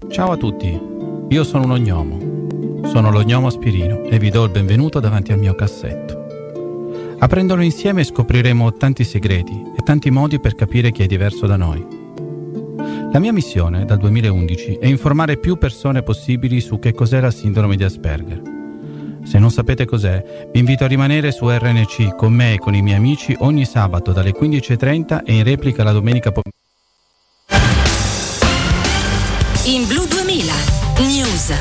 Ciao a tutti, io sono un ognomo. Sono lo gnomo Aspirino e vi do il benvenuto davanti al mio cassetto. Aprendolo insieme scopriremo tanti segreti e tanti modi per capire chi è diverso da noi. La mia missione dal 2011 è informare più persone possibili su che cos'è la sindrome di Asperger. Se non sapete cos'è, vi invito a rimanere su RNC con me e con i miei amici ogni sabato dalle 15:30 e in replica la domenica pomeriggio. In Blu 2000 News.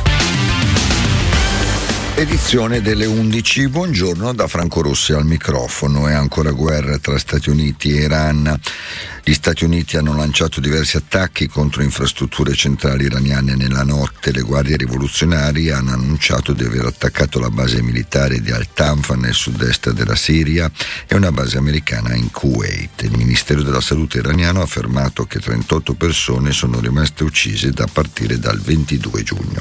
Edizione delle 11. Buongiorno da Franco Rossi al microfono. È ancora guerra tra Stati Uniti e Iran. Gli Stati Uniti hanno lanciato diversi attacchi contro infrastrutture centrali iraniane nella notte. Le guardie rivoluzionarie hanno annunciato di aver attaccato la base militare di Al-Tanf nel sud-est della Siria e una base americana in Kuwait. Il Ministero della Salute iraniano ha affermato che 38 persone sono rimaste uccise a partire dal 22 giugno.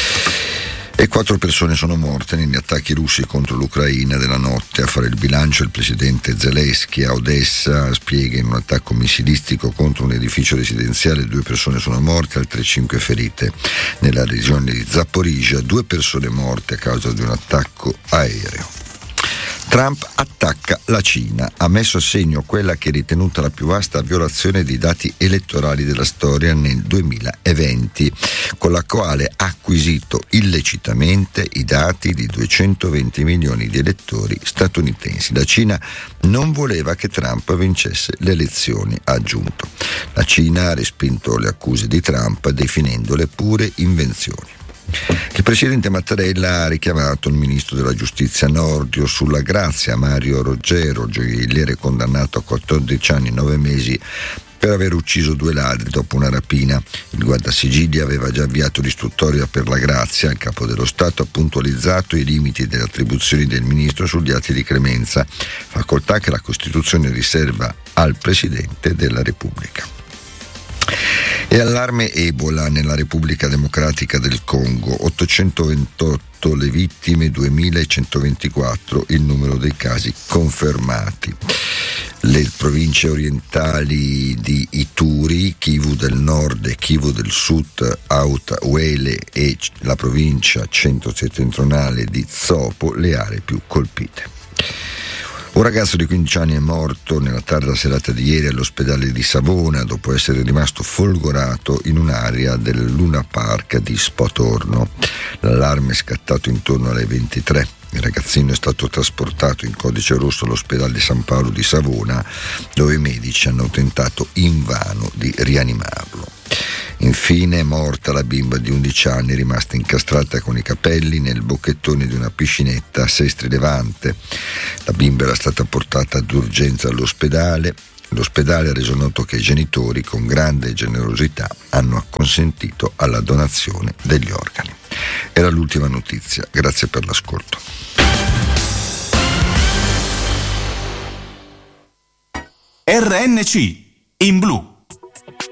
E 4 persone sono morte negli attacchi russi contro l'Ucraina della notte. A fare il bilancio il presidente Zelensky a Odessa spiega: in un attacco missilistico contro un edificio residenziale 2 persone sono morte, altre 5 ferite. Nella regione di Zaporizhzhia 2 persone morte a causa di un attacco aereo. Trump attacca la Cina, ha messo a segno quella che è ritenuta la più vasta violazione di dati elettorali della storia nel 2020, con la quale ha acquisito illecitamente i dati di 220 milioni di elettori statunitensi. La Cina non voleva che Trump vincesse le elezioni, ha aggiunto. La Cina ha respinto le accuse di Trump definendole pure invenzioni. Il presidente Mattarella ha richiamato il ministro della giustizia Nordio sulla grazia Mario Roggero, gioielliere condannato a 14 anni e 9 mesi per aver ucciso 2 ladri dopo una rapina. Il guardasigilli aveva già avviato l'istruttoria per la grazia. Il capo dello Stato ha puntualizzato i limiti delle attribuzioni del ministro sugli atti di clemenza, facoltà che la Costituzione riserva al Presidente della Repubblica. E allarme Ebola nella Repubblica Democratica del Congo, 828 le vittime, 2124 il numero dei casi confermati. Le province orientali di Ituri, Kivu del Nord e Kivu del Sud, Haut-Uele e la provincia centro-settentrionale di Tsopo, le aree più colpite. Un ragazzo di 15 anni è morto nella tarda serata di ieri all'ospedale di Savona dopo essere rimasto folgorato in un'area del Luna Park di Spotorno. L'allarme è scattato intorno alle 23. Il ragazzino è stato trasportato in codice rosso all'ospedale di San Paolo di Savona, dove i medici hanno tentato invano di rianimarlo. Infine è morta la bimba di 11 anni rimasta incastrata con i capelli nel bocchettone di una piscinetta a Sestri Levante. La bimba era stata portata d'urgenza all'ospedale. L'ospedale ha reso noto che i genitori, con grande generosità, hanno acconsentito alla donazione degli organi. Era l'ultima notizia. Grazie per l'ascolto. RNC in blu.